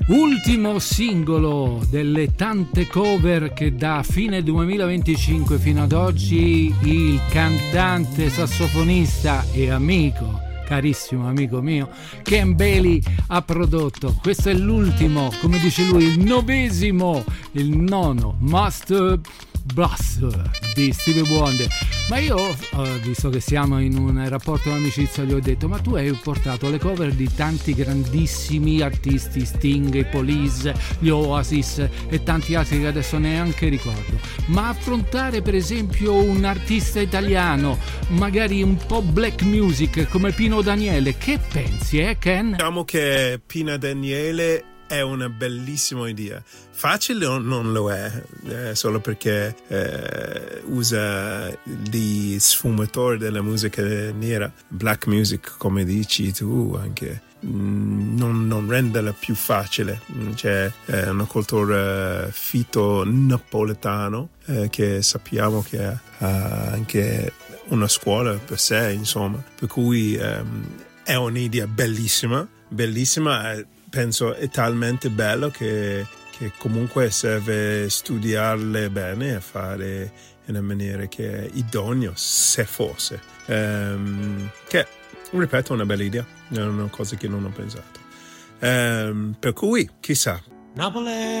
Ultimo singolo delle tante cover che da fine 2025 fino ad oggi il cantante, sassofonista e amico, carissimo amico mio, Ken Bailey ha prodotto. Questo è l'ultimo, come dice lui, il nono Master Blaster di Stevie Wonder. Ma io, visto che siamo in un rapporto di amicizia, gli ho detto: ma tu hai portato le cover di tanti grandissimi artisti, Sting, i Police, gli Oasis e tanti altri che adesso neanche ricordo, ma affrontare per esempio un artista italiano, magari un po' black music come Pino Daniele, che pensi, Ken? Diciamo che Pino Daniele è una bellissima idea. Facile non lo è, solo perché usa gli sfumatori della musica nera, black music come dici tu anche. Non renderla più facile. C'è una cultura fito napoletano che sappiamo che ha anche una scuola per sé, insomma, per cui è un'idea bellissima, penso è talmente bello che comunque serve studiarle bene e fare in una maniera che è idoneo, se fosse, che ripeto è una bella idea, è una cosa che non ho pensato, per cui chissà. Napoli